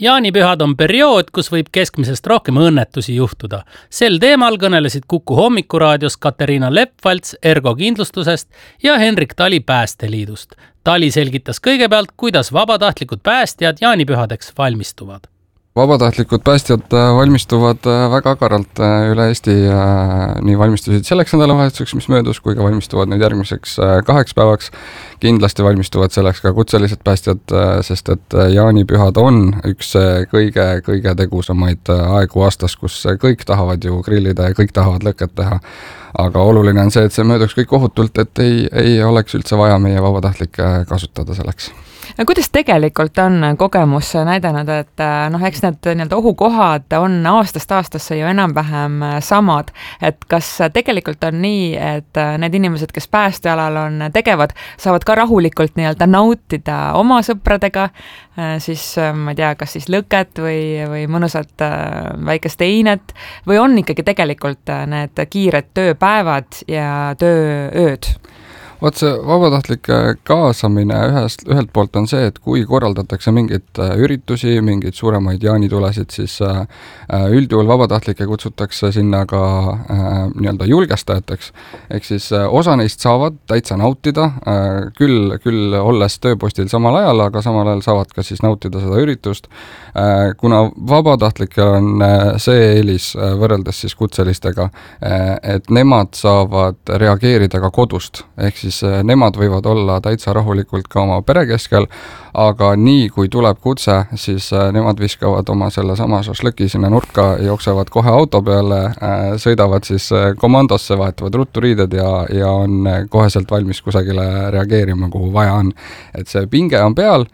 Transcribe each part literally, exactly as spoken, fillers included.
Jaanipühad on periood, kus võib keskmisest rohkem õnnetusi juhtuda. Sel teemal kõnelesid Kuku hommikuraadios Katariina Leppvalts Ergo kindlustusest ja Henrik Tali Päästeliidust. Tali selgitas kõigepealt, kuidas vabatahtlikud päästjad jaanipühadeks valmistuvad. Vabatahtlikud päästjad valmistuvad väga karalt üle Eesti, nii valmistusid selleks nädalavahetuseks, mis möödus, kui ka valmistuvad nüüd järgmiseks kaheks päevaks. Kindlasti valmistuvad selleks ka kutselised päästjad, sest et jaanipühad on üks kõige, kõige tegusamaid aegu aastas, kus kõik tahavad ju grillida ja kõik tahavad lõket teha. Aga oluline on see, et see mööduks kõik ohutult, et ei, ei oleks üldse vaja meie vabatahtlikke kasutada selleks. Kuidas tegelikult on kogemus näidanud, et noh, eks need nii-öelda ohukohad on aastast aastasse ju enam-vähem samad, et kas tegelikult on nii, et need inimesed, kes päästealal on tegevad, saavad ka rahulikult nii-öelda nautida oma sõpradega, siis ma ei tea, kas siis lõket või, või mõnusat väikest einet, või on ikkagi tegelikult need kiired tööpäevad ja tööööd? Vaat see vabatahtlike kaasamine ühest, ühelt poolt on see, et kui korraldatakse mingeid üritusi, mingeid suuremaid jaanitulesid, siis üldjuhul vabatahtlikke kutsutakse sinna ka nii-öelda julgestajateks. Ehk siis osa neist saavad täitsa nautida, küll, küll olles tööpostil samal ajal, aga samal ajal saavad ka siis nautida seda üritust. Kuna vabatahtlikel on see eelis võrreldes siis kutselistega, et nemad saavad reageerida ka kodust, ehk siis nemad võivad olla täitsa rahulikult ka oma pere keskel, aga nii kui tuleb kutse, siis nemad viskavad oma selle sama šašlõki sinna nurka, jooksevad kohe auto peale, sõidavad siis komandosse, vahetavad ruturiided ja, ja on koheselt valmis kusagile reageerima, kuhu vaja on. Et see pinge on peal,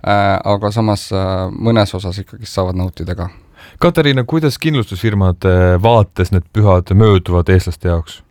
aga samas mõnes osas ikkagi saavad nautida ka. Katariina, kuidas kindlustusfirmade vaates need pühad mööduvad eestlaste jaoks?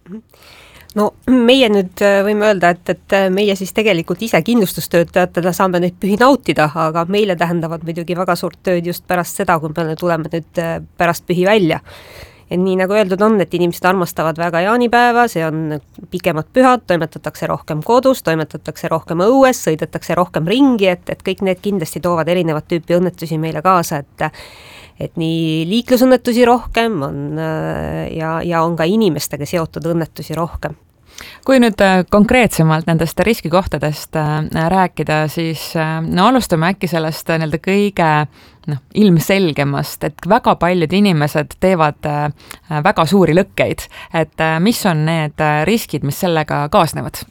No meie nüüd võime öelda, et, et meie siis tegelikult ise kindlustustöötajatele saame neid pühi nautida, aga meile tähendavad muidugi väga suurt tööd just pärast seda, kui me tuleme nüüd pärast pühi välja. Et nii nagu öeldud on, et inimesed armastavad väga jaanipäeva, see on pikemad pühad, toimetatakse rohkem kodus, toimetatakse rohkem õues, sõidetakse rohkem ringi, et, et kõik need kindlasti toovad erinevat tüüpi õnnetusi meile kaasa, et et nii liiklusõnnetusi rohkem on ja, ja on ka inimestega seotud õnnetusi rohkem. Kui nüüd konkreetsemalt nendest riskikohtadest rääkida, siis no alustame äkki sellest nii-öelda kõige no, ilmselgemast, et väga paljud inimesed teevad väga suuri lõkkeid, et mis on need riskid, mis sellega kaasnevad?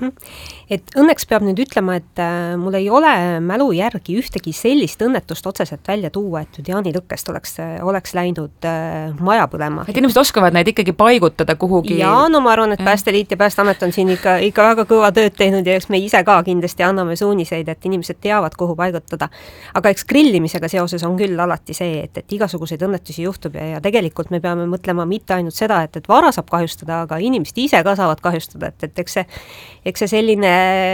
Et õnneks peab nüüd ütlema, et mul ei ole mälu järgi ühtegi sellist õnnetust otseselt välja tuua, et nüüd jaanilõkkest oleks, oleks läinud maja põlema. Et inimesed oskavad neid ikkagi paigutada kuhugi? Ja, no ma arvan, et Päästeliit ja Päästeamet on siin ikka, ikka väga kõva tööd teinud ja eks me ise ka kindlasti anname suuniseid, et inimesed teavad, kuhu paigutada. Aga eks grillimisega seoses on küll alati see, et, et igasuguseid õnnetusi juhtub ja, ja tegelikult me peame mõtlema mitte ainult seda, et, et vara saab kahjustada, aga inimesed ise ka saavad kahjustada, et, et eks see, eks see selline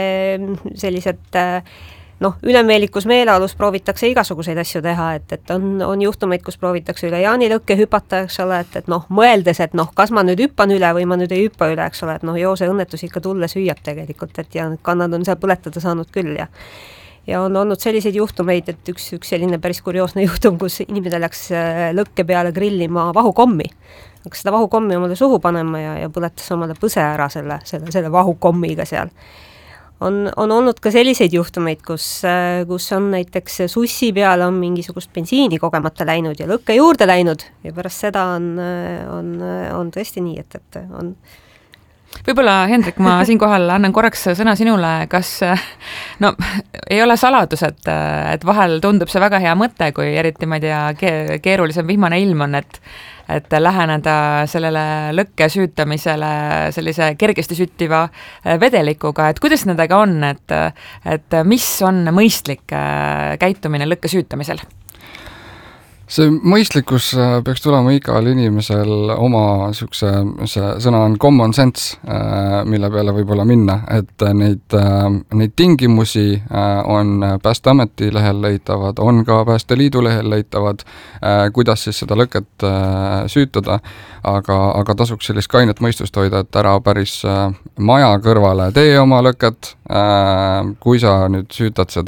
sellised noh, ülemeelikus meeleolus proovitakse igasuguseid asju teha, et, et on, on juhtumeid, kus proovitakse üle jaanilõkke hüpata, eks ole, et, et noh, mõeldes, et noh, kas ma nüüd hüppan üle või ma nüüd ei hüppa üle, eks ole, et noh, joo see õnnetus ikka tulles hüüab tegelikult, et ja kannad on seal põletada saanud küll ja ja on olnud selliseid juhtumeid, et üks, üks selline päris kurioosne juhtum, kus inimene läks lõkke peale grillima vahukommi. Hakkas seda vahukommi omale suhu panema ja, ja põletas omale põse ära selle, selle, selle vahukommiga seal. On, on olnud ka selliseid juhtumeid, kus, kus on näiteks sussi peale on mingisugust bensiini kogemata läinud ja lõkke juurde läinud ja pärast seda on, on, on tõesti nii, et, et on Võib-olla, Hendrik, ma siinkohal annan korraks sõna sinule, kas no, ei ole saladus, et, et vahel tundub see väga hea mõte, kui eriti, ma ei tea, keerulisem vihmane ilm on, et, et läheneda sellele lõkke süütamisele sellise kergesti süttiva vedelikuga, et kuidas nendega on, et, et mis on mõistlik käitumine lõkke süütamisel? See mõistlikkus peaks tulema igal inimesel oma sükse, see sõna on common sense, mille peale võib-olla minna, et neid, neid tingimusi on Päästeameti lehel leitavad, on ka Päästeliidu lehel leitavad, kuidas siis seda lõket süütada, aga, aga tasuks sellist kainet mõistust hoida, et ära päris maja kõrvale tee oma lõket, kui sa nüüd süütad seda